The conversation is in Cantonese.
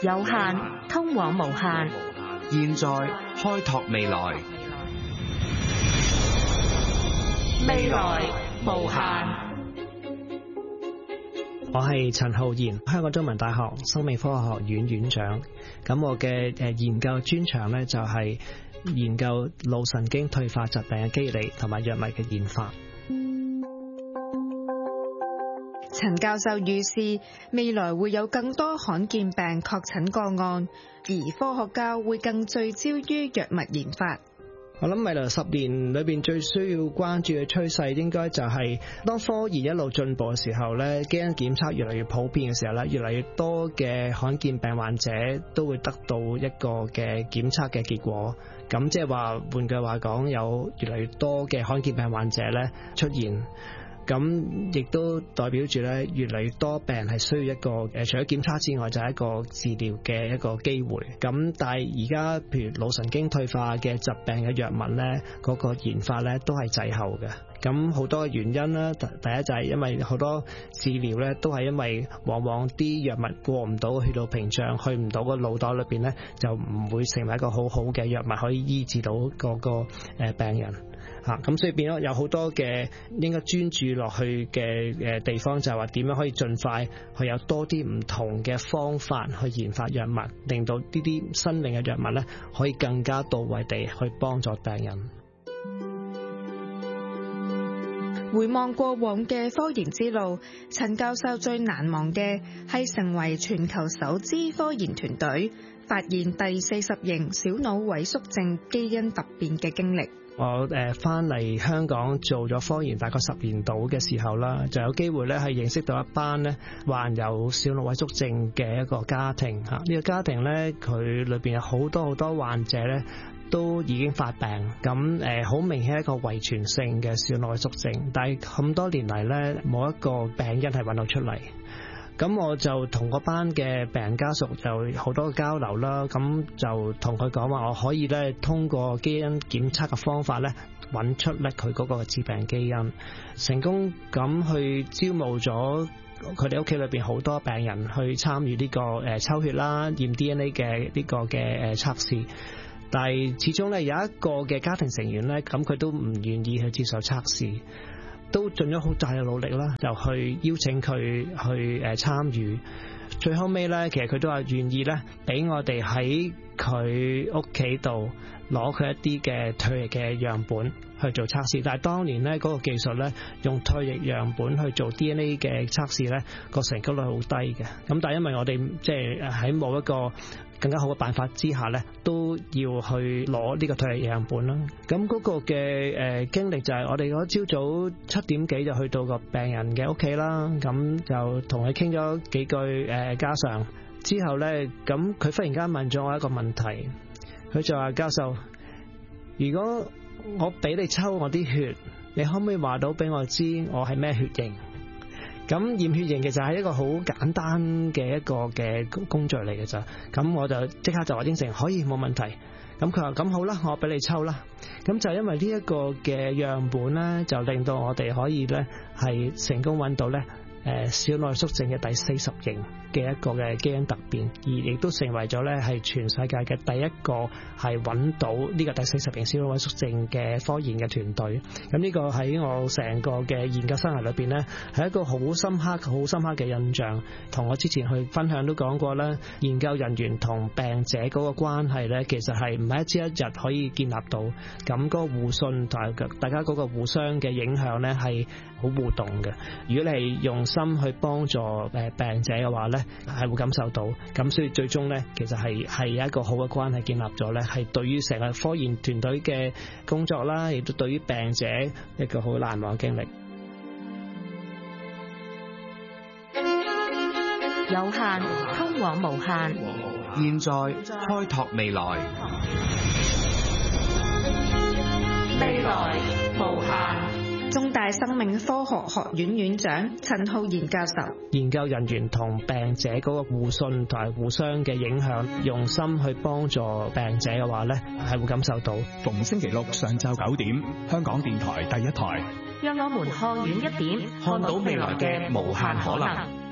有限通往無限， 現在開拓未來， 未來無限。 我係陳浩然，香港中文大學生命科學學院院長。咁我嘅研究專長呢，就係研究腦神經退化疾病嘅機理同埋藥物嘅研發。 陳教授預示未來會有更多罕見病確診個案，而科學家會更聚焦於藥物研發。 我諗未來10年裏邊最需要關注嘅趨勢，應該就係當科研一路進步嘅時候咧，基因檢測越嚟越普遍嘅時候咧，越嚟越多嘅罕見病患者都會得到一個嘅檢測嘅結果。咁即係話，換句話講，有越嚟越多嘅罕見病患者咧出現。咁亦都代表住咧，越嚟越多病人係需要一個除咗檢測之外，就係一個治療嘅一個機會。咁但係而家譬如腦神經退化嘅疾病嘅藥物咧，嗰個研發咧都係滯後嘅。咁好多嘅原因啦，第一就係因為好多治療咧都係因為往往啲藥物過唔到血路屏障，去唔到個腦袋裏邊咧，就唔會成為一個好好嘅藥物可以醫治到嗰個病人嚇。咁所以變咗有好多嘅應該專注落去嘅地方，就係話點樣可以盡快去有多啲唔同嘅方法去研發藥物，令到呢啲新穎嘅藥物咧可以更加到位地去幫助病人。 回望過往嘅科研之路，陳教授最難忘嘅係成為全球首支科研團隊，發現第40型小腦萎縮症基因突變嘅經歷。 我翻嚟香港做咗科研大概10年度嘅時候啦，就有機會咧係認識到一班咧患有小腦萎縮症嘅一個家庭嚇。呢個家庭咧，佢裏邊有好多患者咧都已經發病，咁好明顯係一個遺傳性嘅小腦萎縮症，但係咁多年嚟咧冇一個病因係揾到出嚟。咁我就同嗰班嘅病人家屬就好多交流啦，咁就同佢講話，我可以咧通過基因檢測嘅方法咧揾出咧佢嗰個致病基因，成功咁去招募咗佢哋屋企裏邊好多病人去參與呢個抽血啦、驗 DNA 嘅呢個嘅測試。但係始終咧有一個嘅家庭成員咧，咁佢都唔願意去接受測試，都盡咗好大嘅努力啦，就去邀請佢去參與。最後尾咧，其實佢都話願意咧，俾我哋喺佢屋企度攞佢一啲嘅唾液嘅樣本去做測試。但係當年咧嗰個技術咧，用唾液樣本去做 DNA 嘅測試咧，個成功率好低嘅。咁但係因為我哋即係喺冇一個更加好嘅辦法之下咧，都要去攞呢個唾液樣本啦。咁嗰個嘅經歷就係我哋嗰朝早7點幾就去到個病人嘅屋企啦，咁就同佢傾咗幾句家常之後咧，咁佢忽然間問咗我一個問題，佢就話：教授，如果我俾你抽我啲血，你可唔可以話到俾我知我係咩血型？咁驗血型其實係一個好簡單嘅一個嘅工序嚟嘅咋，咁我就即刻就話應承可以，冇問題。咁佢話咁好啦，我俾你抽啦。咁就因為呢一個嘅樣本咧，就令到我哋可以咧係成功揾到咧小腦萎縮症嘅第40型嘅一個嘅基因突變，而亦都成為咗咧係全世界嘅第一個係揾到呢個第40型小腦萎縮症嘅科研嘅團隊。咁呢個喺我成個嘅研究生涯裏邊咧，係一個好深刻嘅印象。同我之前去分享都講過啦，研究人員同病者嗰個關係咧，其實係唔係一朝一日可以建立到。咁嗰個互信同大家嗰個互相嘅影響咧，係好互動嘅。如果你係用心去幫助病者嘅話咧，係會感受到。咁所以最終咧，其實係有一個好嘅關係建立咗咧，係對於成個科研團隊嘅工作啦，亦都對於病者一個好難忘嘅經歷。 有限通往無限， 現在開拓未來， 未來無限。 中大生命科學學院院長陳浩然教授， 研究人員同病者嗰個互信同埋互相嘅影響，用心去幫助病者嘅話咧，係會感受到。 逢星期六上晝9點，香港電台第一台， 讓我們看遠一點， 看到未來嘅無限可能。